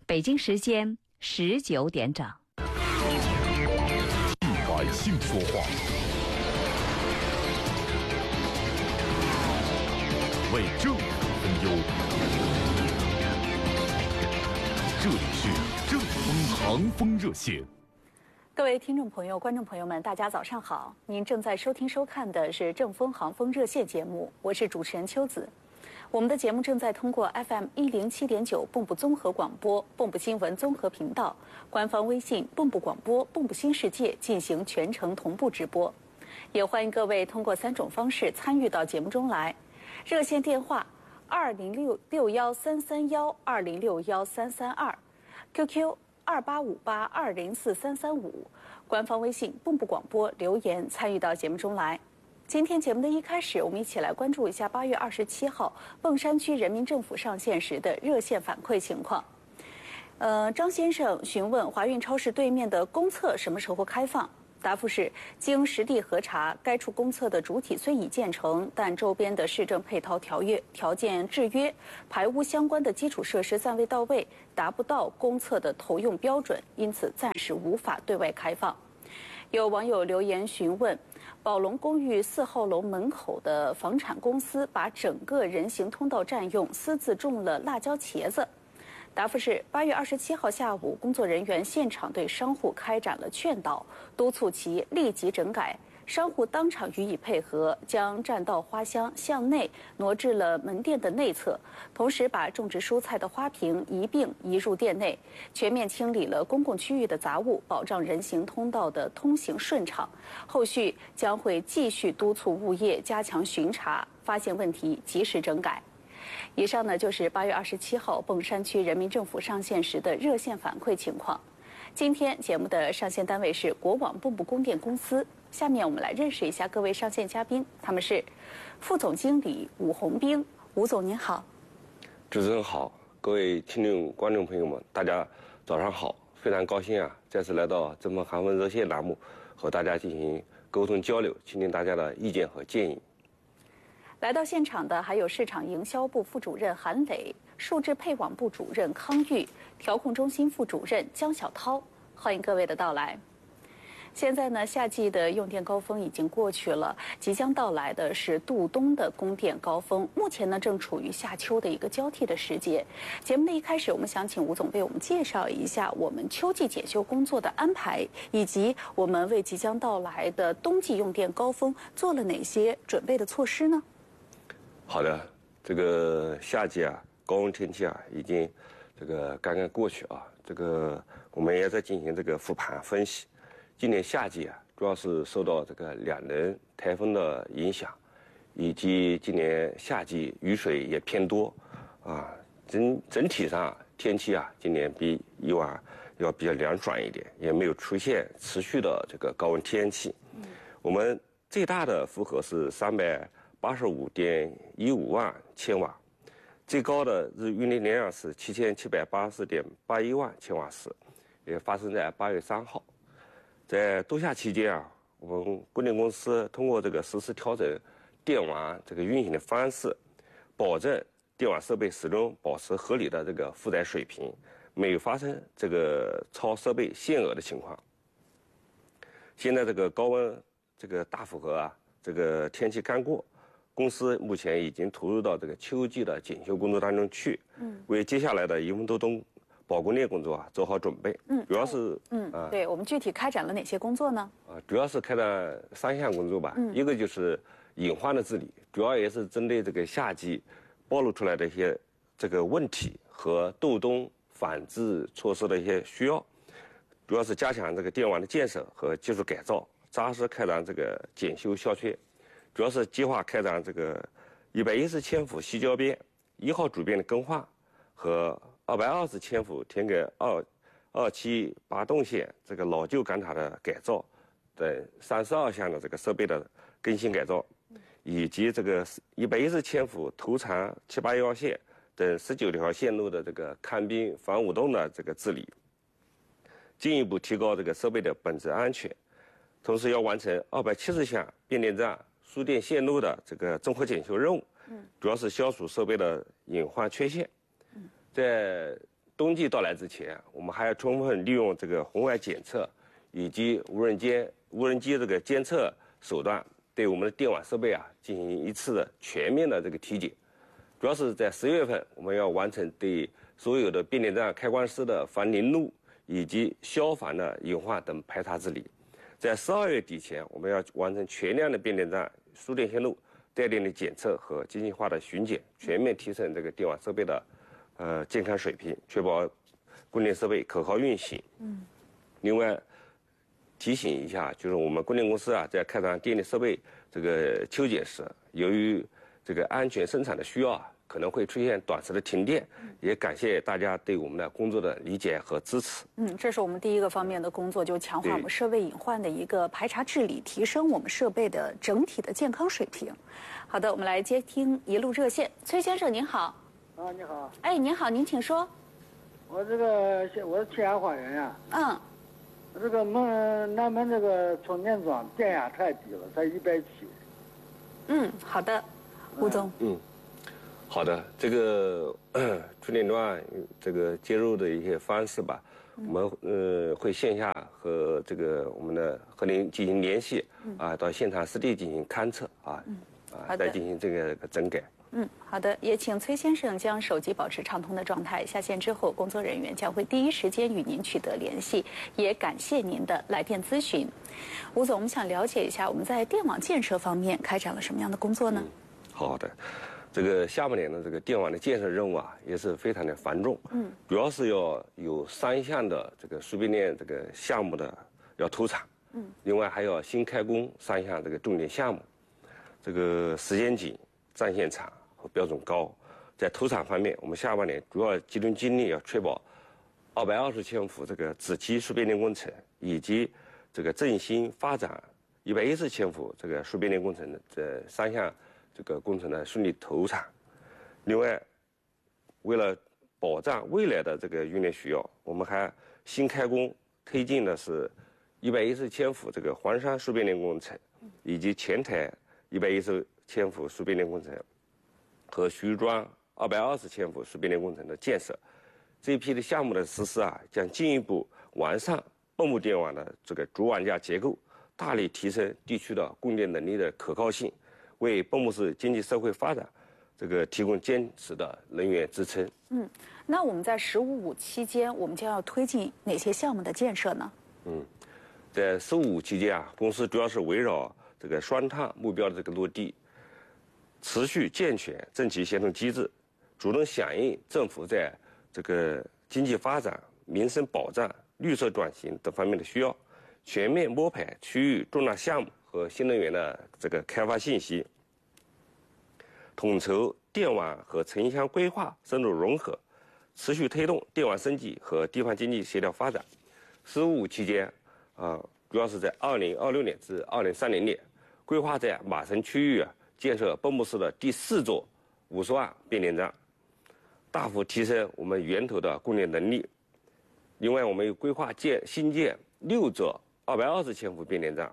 北京时间19点整。 替百姓说话，为政府分忧。这里是正风航风热线。 各位听众朋友、观众朋友们，大家早上好！您正在收听收看的是正风航风热线节目，我是主持人秋子。我们的节目正在通过 FM107.9蚌埠综合广播、蚌埠新闻综合频道、官方微信蚌埠广播、蚌埠新世界进行全程同步直播。也欢迎各位通过3种方式参与到节目中来。热线电话206613312061332，QQ2858204335，官方微信蚌埠广播留言参与到节目中来。今天节目的一开始，我们一起来关注一下8月27号砀山区人民政府上线时的热线反馈情况。张先生询问华运超市对面的公厕什么时候开放？答复是：经实地核查，该处公厕的主体虽已建成，但周边的市政配套条件制约，排污相关的基础设施暂未到位，达不到公厕的投用标准，因此暂时无法对外开放。有网友留言询问，宝龙公寓4号楼门口的房产公司把整个人行通道占用，私自种了辣椒茄子。答复是：8月27号下午，工作人员现场对商户开展了劝导，督促其立即整改。商户当场予以配合，将占道花箱向内挪至了门店的内侧，同时把种植蔬菜的花瓶一并移入店内，全面清理了公共区域的杂物，保障人行通道的通行顺畅。后续将会继续督促物业加强巡查，发现问题及时整改。以上呢就是8月27号砀山区人民政府上线时的热线反馈情况。今天节目的上线单位是国网蚌埠供电公司。下面我们来认识一下各位上线嘉宾，他们是副总经理武红兵。武总您好。 主持人好，各位听众观众朋友们，大家早上好！非常高兴再次来到正风航风热线栏目，和大家进行沟通交流，倾听大家的意见和建议。 来到现场的还有市场营销部副主任韩磊、数字配网部主任康玉、调控中心副主任江小涛，欢迎各位的到来。现在呢，夏季的用电高峰已经过去了，即将到来的是度冬的供电高峰。目前呢，正处于夏秋的一个交替的时节。节目的一开始，我们想请吴总为我们介绍一下我们秋季检修工作的安排，以及我们为即将到来的冬季用电高峰做了哪些准备的措施呢？ 好的，这个夏季高温天气已经刚刚过去我们也在进行复盘分析。今年夏季主要是受到两轮台风的影响，以及今年夏季雨水也偏多整体上天气今年比以往要比较凉爽一点，也没有出现持续的高温天气。我们最大的负荷是385.15万千瓦，最高的日运力量是7780.81万千瓦时，也发生在8月3号。在冬夏期间我们供电公司通过实时调整电网运行的方式，保证电网设备始终保持合理的负载水平，没有发生超设备限额的情况。现在高温大负荷天气刚过，公司目前已经投入到秋季的检修工作当中去，为接下来的一温度冬保供电工作做好准备。主要是对，我们具体开展了哪些工作呢？ 主要是开展3项工作吧。一个就是隐患的治理，主要也是针对夏季暴露出来的一些问题和度冬反制措施的一些需要，主要是加强电网的建设和技术改造，扎实开展检修消缺。主要是计划开展110千伏西交边1号主边的更换和220千伏田埂227拔洞线老旧钢塔的改造等32项的设备的更新改造，以及110千伏头长781线等19条线路的看冰防舞动的治理，进一步提高设备的本质安全。同时要完成270项变电站输电线路的综合检修任务，主要是消除设备的隐患缺陷。在冬季到来之前，我们还要充分利用这个红外检测以及无人机这个监测手段，对我们的电网设备进行一次的全面的这个体检。主要是在10月份，我们要完成对所有的变电站开关师的防淋露以及消防的隐患等排查治理。在12月底前，我们要完成全量的变电站输电线路带电的检测和精细化的巡检，全面提升这个电网设备的健康水平，确保供电设备可靠运行。另外提醒一下，就是我们供电公司在开展电力设备这个秋检时，由于这个安全生产的需要可能会出现短时的停电，也感谢大家对我们的工作的理解和支持。 这是我们第一个方面的工作，就是强化我们设备隐患的一个排查治理，提升我们设备的整体的健康水平。好的，我们来接听一路热线，崔先生您好。 你好。 哎，您好，您请说。 我是天涯花园呀。我这个南门这个充电桩电压太低了，才170。 好的，吴总。 好的，这个充电桩这个接入的一些方式吧，我们会线下和和您进行联系到现场实地进行勘测再进行这个整改。 好的，也请崔先生将手机保持畅通的状态，下线之后工作人员将会第一时间与您取得联系，也感谢您的来电咨询。吴总，我们想了解一下我们在电网建设方面开展了什么样的工作呢？ 好的。这个下半年的这个电网的建设任务也是非常的繁重，主要是要有3项的这个输变电这个项目的要投产，另外还要新开工3项这个重点项目，这个时间紧、战线长和标准高。在投产方面，我们下半年主要集中精力要确保220千伏这个子期输变电工程以及这个振兴发展110千伏这个输变电工程的这3项。这个工程的顺利投产。另外，为了保障未来的这个用电需要，我们还新开工推进的是110千伏这个环山输变电工程，以及前台110千伏输变电工程和徐庄220千伏输变电工程的建设。这一批的项目的实施将进一步完善蚌埠电网的这个主网架结构，大力提升地区的供电能力的可靠性，为蚌埠市经济社会发展提供坚实的能源支撑。 那我们在15.5期间，我们将要推进哪些项目的建设呢？ 在15.5期间公司主要是围绕这个双碳目标的这个落地，持续健全政企协同机制，主动响应政府在这个经济发展、民生保障、绿色转型等方面的需要，全面摸排区域重大项目和新能源的这个开发信息，统筹电网和城乡规划深入融合，持续推动电网升级和地方经济协调发展。15.5期间主要是在2026年至2030年，规划在马城区域建设蚌埠市的第4座50万变电站，大幅提升我们源头的供电能力。另外，我们又规划新建6座220千伏变电站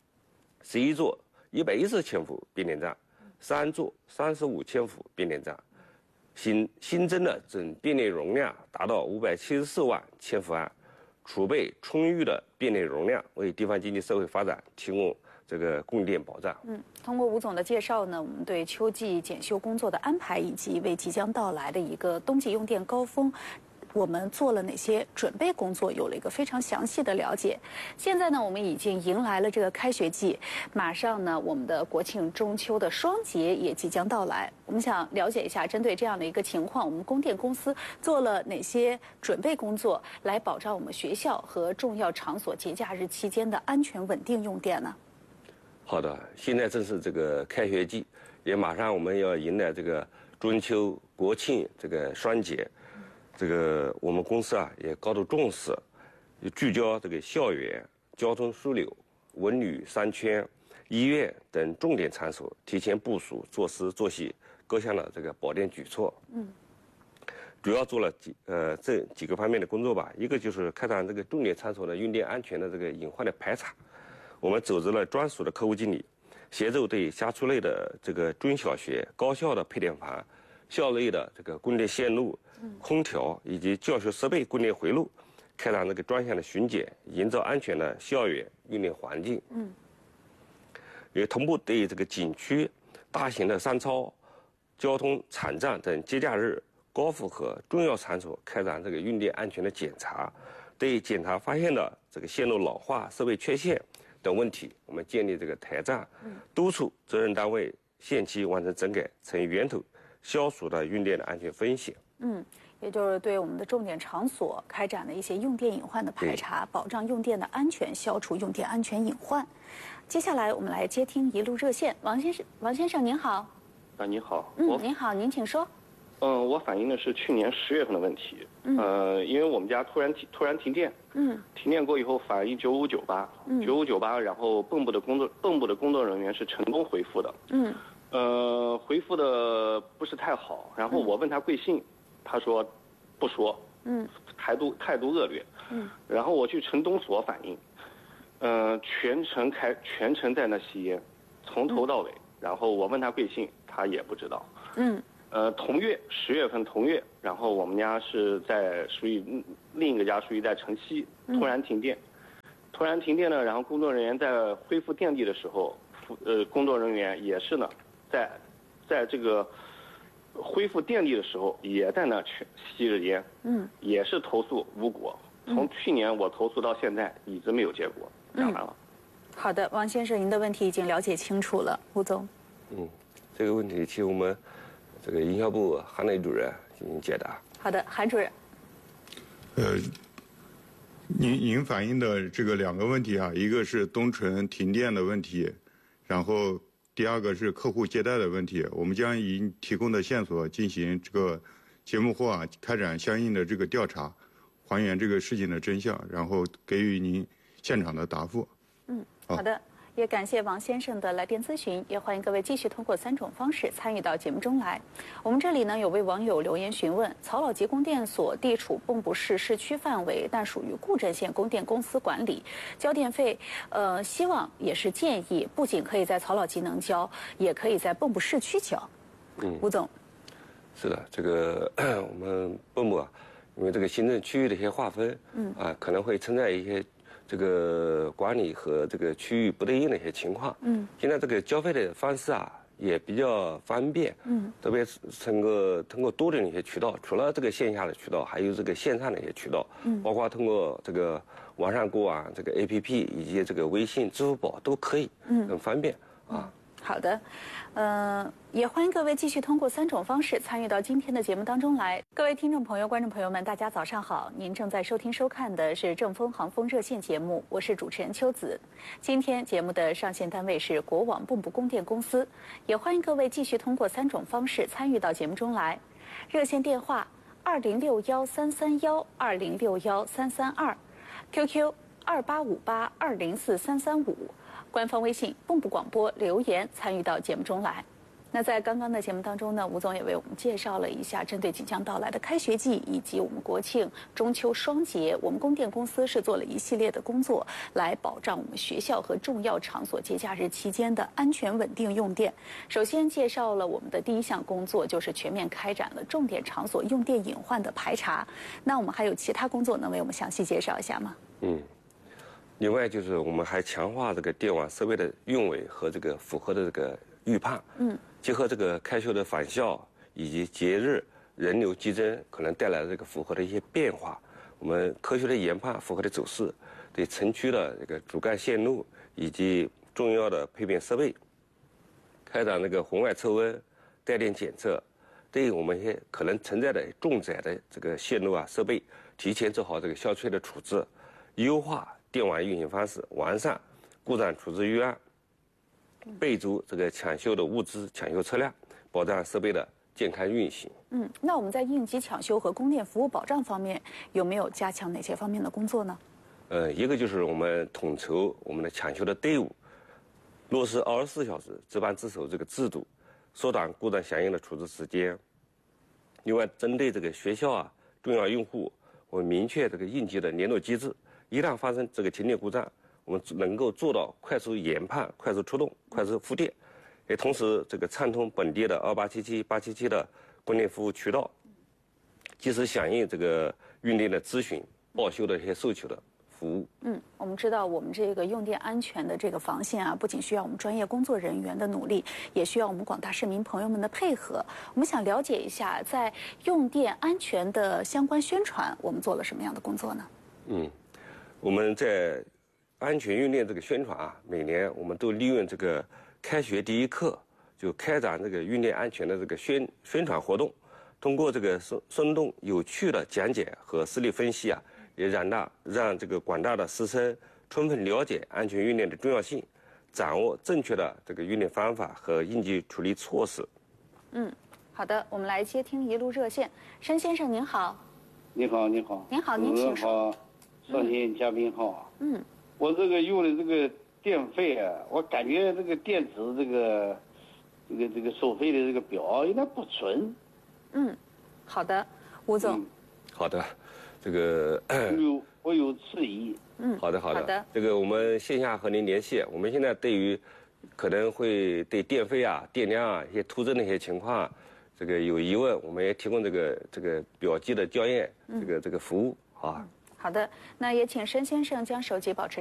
，11座110千伏变电站，3座35千伏变电站，新增的总变电容量达到574万千伏安，储备充裕的变电容量，为地方经济社会发展提供这个供电保障。 通过吴总的介绍呢，我们对秋季检修工作的安排以及为即将到来的一个冬季用电高峰，我们做了哪些准备工作，有了一个非常详细的了解。现在呢，我们已经迎来了这个开学季，马上呢，我们的国庆中秋的双节也即将到来。我们想了解一下，针对这样的一个情况，我们供电公司做了哪些准备工作，来保障我们学校和重要场所节假日期间的安全稳定用电呢？ 好的，现在正是这个开学季，也马上我们要迎来这个中秋、国庆这个双节。我们公司也高度重视，聚焦这个校园、交通枢纽、文旅商圈、医院等重点场所，提前部署、做实做细各项的这个保电举措。主要做了这几个方面的工作吧。一个就是开展这个重点场所的用电安全的这个隐患的排查，我们组织了专属的客户经理，协助对辖区内的这个中小学、高校的配电房校内的这个供电线路、空调以及教学设备供电回路，开展这个专项的巡检，营造安全的校园用电环境。也同步对这个景区、大型的商超、交通场站等节假日、高负荷重要场所开展这个用电安全的检查。对检查发现的这个线路老化、设备缺陷等问题，我们建立这个台站，督促责任单位限期完成整改，从源头消除的用电的安全风险。 也就是对我们的重点场所开展的一些用电隐患的排查，保障用电的安全，消除用电安全隐患。接下来我们来接听一路热线，王先生您好。 您好。 您好，您请说。 我反映的是去年10月份的问题。因为我们家突然停电。停电过以后反映9598，9598，然后蚌埠的工作人员是成功回复的。回复的不是太好，然后我问他贵姓，他说不说。态度恶劣。然后我去城东所反映，全程在那吸烟，从头到尾。然后我问他贵姓，他也不知道。同月10月份同月，然后我们家是属于另一个家属于在城西，突然停电呢，然后工作人员在恢复电力的时候，工作人员也是呢，在这个恢复电力的时候也在那吸着烟，也是投诉无果。从去年我投诉到现在一直没有结果。讲完了。 好的，王先生，您的问题已经了解清楚了，吴总。 这个问题请我们这个营销部韩磊主任进行解答。 好的，韩主任。 您反映的这个2个问题啊，一个是东城停电的问题，然后第2个是客户接待的问题。我们将以您提供的线索进行这个节目后啊，开展相应的这个调查，还原这个事情的真相，然后给予您现场的答复。 好的。也感谢王先生的来电咨询，也欢迎各位继续通过3种方式参与到节目中来。我们这里呢有位网友留言询问，曹老集供电所地处蚌埠市市区范围，但属于固镇县供电公司管理，交电费，希望也是建议，不仅可以在曹老集能交，也可以在蚌埠市区交。吴总。 是的，这个我们蚌埠啊，因为这个行政区域的一些划分，可能会存在一些这个管理和这个区域不对应的一些情况。现在这个交费的方式啊也比较方便。特别是通过多种的一些渠道，除了这个线下的渠道，还有这个线上的一些渠道。包括通过这个网上购啊，这个 APP 以及这个微信、支付宝都可以，很方便啊。 好的，也欢迎各位继续通过3种方式参与到今天的节目当中来。各位听众朋友、观众朋友们，大家早上好！您正在收听收看的是正风航风热线节目，我是主持人秋子。今天节目的上线单位是国网蚌埠供电公司，也欢迎各位继续通过3种方式参与到节目中来。热线电话2061-331-2061-332，QQ2858204335。官方微信蚌埠广播留言参与到节目中来。那在刚刚的节目当中呢，吴总也为我们介绍了一下针对即将到来的开学季以及我们国庆、中秋双节，我们供电公司是做了一系列的工作，来保障我们学校和重要场所节假日期间的安全稳定用电。首先介绍了我们的第1项工作，就是全面开展了重点场所用电隐患的排查。那我们还有其他工作能为我们详细介绍一下吗？ 另外就是我们还强化这个电网设备的运维和这个负荷的这个预判。结合这个开学的返校以及节日人流激增可能带来的这个负荷的一些变化，我们科学的研判负荷的走势，对城区的这个主干线路以及重要的配电设备开展那个红外测温、带电检测，对我们一些可能存在的重载的这个线路啊设备，提前做好这个消脆的处置，优化电网运行方式，完善故障处置预案，备足这个抢修的物资、抢修车辆，保障设备的健康运行。 那我们在应急抢修和供电服务保障方面有没有加强哪些方面的工作呢？ 一个就是我们统筹我们的抢修的队伍，落实24小时值班值守这个制度，缩短故障响应的处置时间。另外，针对这个学校啊重要用户，我们明确这个应急的联络机制。一旦发生这个停电故障，我们能够做到快速研判、快速出动、快速复电，也同时这个畅通本地的2877、877的供电服务渠道，及时响应这个用电的咨询、报修的一些诉求的服务。 我们知道我们这个用电安全的这个防线啊，不仅需要我们专业工作人员的努力，也需要我们广大市民朋友们的配合。我们想了解一下，在用电安全的相关宣传，我们做了什么样的工作呢？ 我们在安全用电这个宣传啊，每年我们都利用这个开学第一课，就开展这个用电安全的这个宣传活动，通过这个生动有趣的讲解和事例分析啊，也让这个广大的师生充分了解安全用电的重要性，掌握正确的这个用电方法和应急处理措施。 好的，我们来接听一路热线，申先生您好。 你好，你好。 您好，您请说。 好，上线嘉宾好。我这个用的这个电费啊，我感觉这个电子这个收费的这个表有点不准。 好的，吴总。 好的，这个我有质疑。 好的。这个我们线下和您联系。我们现在对于可能会对电费啊、电量啊一些突增的一些情况，这个有疑问，我们也提供这个表机的校验这个服务啊。 好的，那也请申先生将手机保持